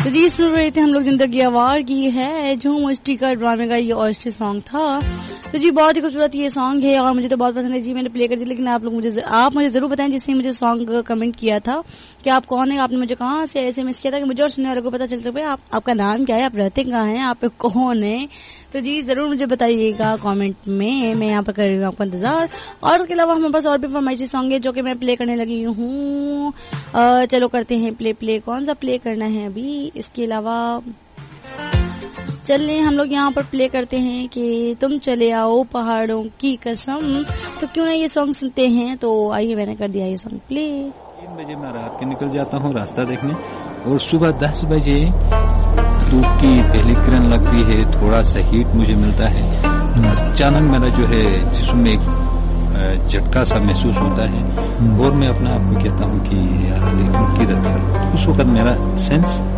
तो जी सुन रहे थे हम लोग जिंदगी आवार की है झूम स्टिकर ड्रामे का ये ऑस्ट्री सॉन्ग था। तो जी बहुत ही खूबसूरत ये सॉन्ग है और मुझे तो बहुत पसंद है जी। मैंने प्ले कर दिया, लेकिन आप मुझे जरूर बताएं जिसने मुझे सॉन्ग कमेंट किया था कि आप कौन है, आपने मुझे कहाँ से SMS किया था कि मुझे और सुनने वालों को पता चल सके आपका नाम क्या है, आप रहते कहाँ हैं, आप कौन है। तो जी जरूर मुझे बताइएगा कमेंट में, मैं यहाँ पर कर रही हूँ आपका इंतजार। और उसके अलावा हमारे पास और भी फरमाइशी सॉन्ग है जो कि मैं प्ले करने लगी हूँ। चलो करते हैं प्ले। कौन सा प्ले करना है अभी? इसके अलावा चलिए हम लोग यहाँ पर प्ले करते हैं कि तुम चले आओ पहाड़ों की कसम। तो क्यों ना ये सॉन्ग सुनते हैं। तो आइए मैंने कर दिया ये सॉन्ग प्ले। 3 बजे मैं रात के निकल जाता हूँ रास्ता देखने और सुबह 10 बजे धूप की पहली किरण लगती है, थोड़ा सा हीट मुझे मिलता है। अचानक मेरा जो है जिस्म में एक झटका सा महसूस होता है और मैं अपने आप को कहता हूँ कि यार देखूं किधर। उस वक्त मेरा सेंस